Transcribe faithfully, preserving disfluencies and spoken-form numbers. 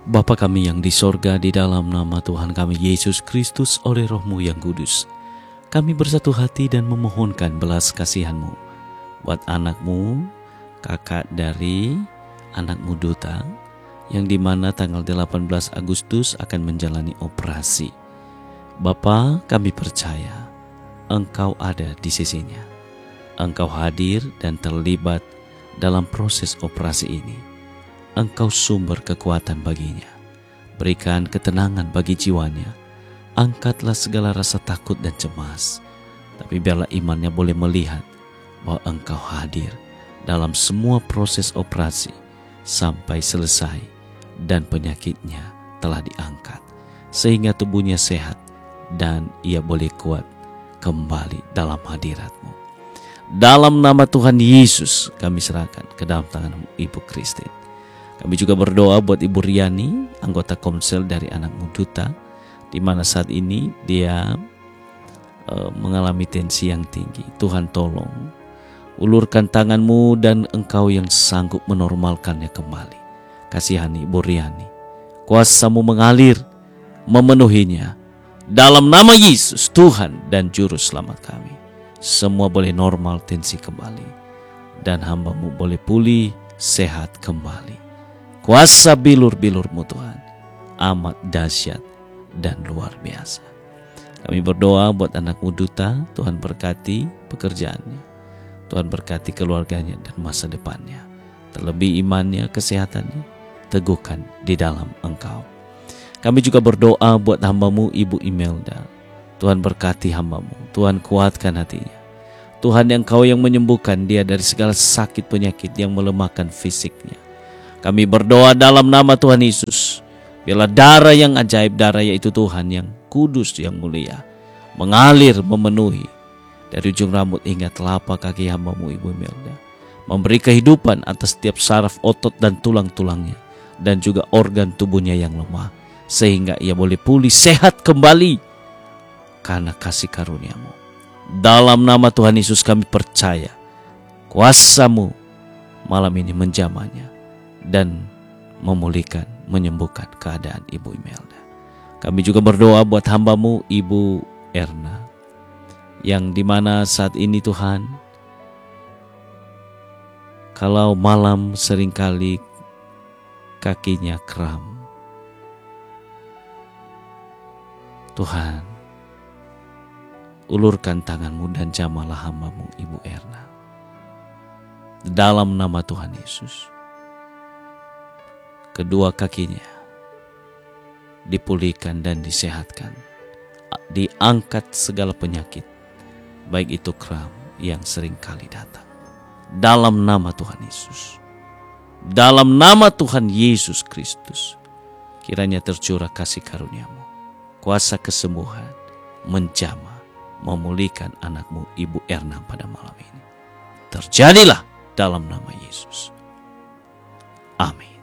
Bapa kami yang di sorga, di dalam nama Tuhan kami Yesus Kristus oleh Roh-Mu yang kudus, kami bersatu hati dan memohonkan belas kasihan-Mu buat anak-Mu, kakak dari anak-Mu Duta, yang dimana tanggal delapan belas Agustus akan menjalani operasi. Bapa, kami percaya Engkau ada di sisinya. Engkau hadir dan terlibat dalam proses operasi ini. Engkau sumber kekuatan baginya. Berikan ketenangan bagi jiwanya. Angkatlah segala rasa takut dan cemas. Tapi biarlah imannya boleh melihat bahwa Engkau hadir dalam semua proses operasi sampai selesai dan penyakitnya telah diangkat. Sehingga tubuhnya sehat dan ia boleh kuat kembali dalam hadirat-Mu. Dalam nama Tuhan Yesus kami serahkan ke dalam tangan-Mu Ibu Christine. Kami juga berdoa buat Ibu Riani, anggota Komsel dari Anak-Mu Duta, di mana saat ini dia uh, mengalami tensi yang tinggi. Tuhan tolong, ulurkan tangan-Mu dan Engkau yang sanggup menormalkannya kembali. Kasihani Ibu Riani, kuasa-Mu mengalir, memenuhinya. Dalam nama Yesus, Tuhan dan Juru Selamat kami, semua boleh normal tensi kembali, dan hamba-Mu boleh pulih, sehat kembali. Kuasa bilur-bilur-Mu Tuhan amat dahsyat dan luar biasa. Kami berdoa buat Anak-Mu Duta, Tuhan berkati pekerjaannya, Tuhan berkati keluarganya dan masa depannya. Terlebih imannya, kesehatannya, teguhkan di dalam Engkau. Kami juga berdoa buat hamba-Mu Ibu Imelda. Tuhan berkati hamba-Mu, Tuhan kuatkan hatinya. Tuhan yang Engkau yang menyembuhkan dia dari segala sakit penyakit yang melemahkan fisiknya. Kami berdoa dalam nama Tuhan Yesus, biarlah darah yang ajaib, darah yaitu Tuhan yang kudus, yang mulia, mengalir memenuhi dari ujung rambut hingga telapak kaki hamba-Mu Ibu Imelda, memberi kehidupan atas setiap saraf, otot dan tulang-tulangnya, dan juga organ tubuhnya yang lemah, sehingga ia boleh pulih sehat kembali karena kasih karunia-Mu. Dalam nama Tuhan Yesus kami percaya kuasa-Mu malam ini menjamahnya dan memulihkan, menyembuhkan keadaan Ibu Imelda. Kami juga berdoa buat hamba-Mu Ibu Erna, yang dimana saat ini Tuhan, kalau malam seringkali kakinya kram. Tuhan, ulurkan tangan-Mu dan jamahlah hamba-Mu Ibu Erna. Dalam nama Tuhan Yesus, kedua kakinya dipulihkan dan disehatkan, diangkat segala penyakit, baik itu kram yang sering kali datang. Dalam nama Tuhan Yesus, dalam nama Tuhan Yesus Kristus, kiranya tercurah kasih karunia-Mu, kuasa kesembuhan menjamah, memulihkan anak-Mu Ibu Erna pada malam ini. Terjadilah dalam nama Yesus. Amin.